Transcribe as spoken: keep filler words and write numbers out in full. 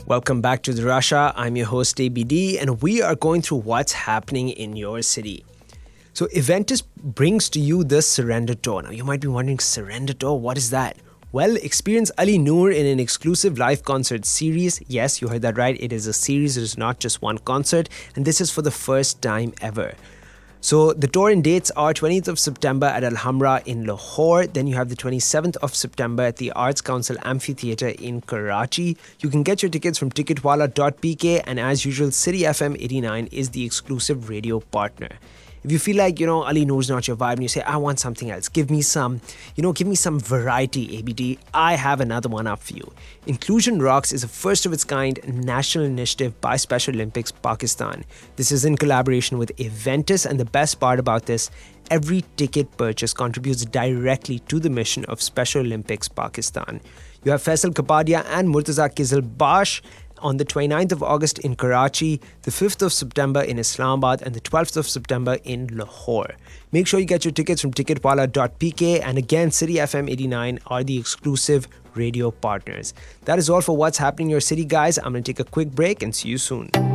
Welcome back to the Russia. I'm your host A B D, and we are going through what's happening in your city. So Eventus brings to you the Surrender Tour. Now you might be wondering, Surrender Tour, what is that? Well, experience Ali Noor in an exclusive live concert series. Yes, you heard that right. It is a series. It is not just one concert, and this is for the first time ever. So the tour and dates are twentieth of September at Alhambra in Lahore. Then you have the twenty-seventh of September at the Arts Council Amphitheatre in Karachi. You can get your tickets from ticketwala dot p k, and as usual, City F M eighty-nine is the exclusive radio partner. If you feel like, you know, Ali Noor's not your vibe and you say, I want something else, give me some, you know, give me some variety, A B D, I have another one up for you. Inclusion Rocks is a first of its kind national initiative by Special Olympics Pakistan. This is in collaboration with Eventus, and the best part about this, every ticket purchase contributes directly to the mission of Special Olympics Pakistan. You have Faisal Kapadia and Murtaza Kizilbash on the twenty-ninth of August in Karachi, the fifth of September in Islamabad, and the twelfth of September in Lahore. Make sure you get your tickets from ticketwala dot p k, and again, City F M eighty-nine are the exclusive radio partners. That is all for what's happening in your city, guys. I'm going to take a quick break and see you soon.